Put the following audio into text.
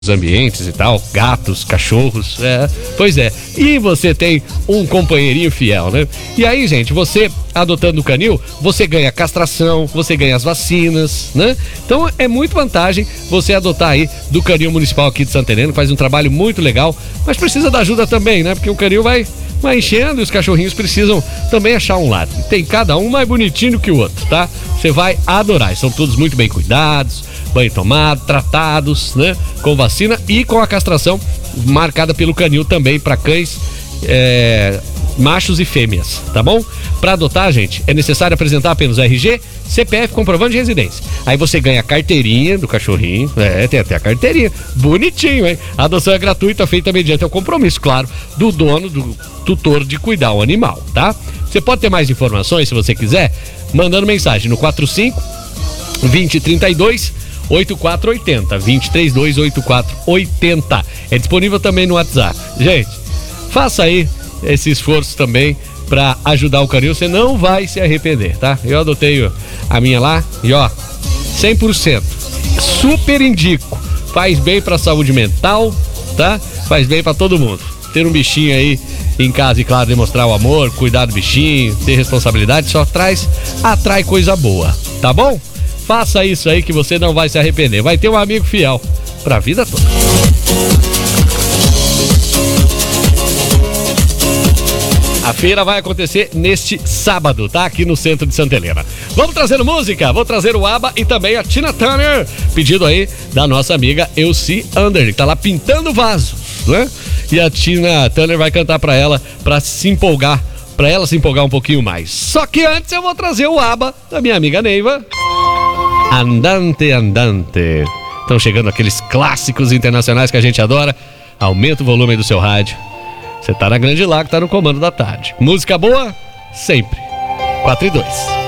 ambientes e tal, gatos, cachorros, pois é, e você tem um companheirinho fiel, né? E aí, gente, você adotando o canil, você ganha castração, você ganha as vacinas, né? Então é muito vantagem você adotar aí do Canil Municipal aqui de Santa Helena, faz um trabalho muito legal, mas precisa da ajuda também, né? Porque o canil vai enchendo e os cachorrinhos precisam também achar um lar. Tem cada um mais bonitinho que o outro, tá? Você vai adorar, são todos muito bem cuidados, banho tomado, tratados, né? Com vacina e com a castração marcada pelo canil também para cães machos e fêmeas, tá bom? Para adotar, gente, é necessário apresentar apenas RG, CPF, comprovante de residência. Aí você ganha a carteirinha do cachorrinho, tem até a carteirinha, bonitinho, hein? A adoção é gratuita, feita mediante o compromisso, claro, do dono, do tutor de cuidar o animal, tá? Você pode ter mais informações, se você quiser, mandando mensagem no 45 2032 8480, 2032 8480. É disponível também no WhatsApp. Gente, faça aí esse esforço também pra ajudar o canil, você não vai se arrepender, tá? Eu adotei a minha lá e 100%, super indico, faz bem pra saúde mental, tá? Faz bem pra todo mundo. Ter um bichinho aí em casa e, claro, demonstrar o amor, cuidar do bichinho, ter responsabilidade, só atrai coisa boa, tá bom? Faça isso aí que você não vai se arrepender, vai ter um amigo fiel pra vida toda. A feira vai acontecer neste sábado, tá? Aqui no centro de Santa Helena. Vamos trazendo música? Vou trazer o ABBA e também a Tina Turner. Pedido aí da nossa amiga Elsie Under, que tá lá pintando vasos, né? E a Tina Turner vai cantar pra ela, pra ela se empolgar um pouquinho mais. Só que antes eu vou trazer o ABBA da minha amiga Neiva. Andante, andante. Estão chegando aqueles clássicos internacionais que a gente adora. Aumenta o volume do seu rádio. Você tá na Grande Lago, tá no comando da tarde. Música boa? Sempre. 4 e 2.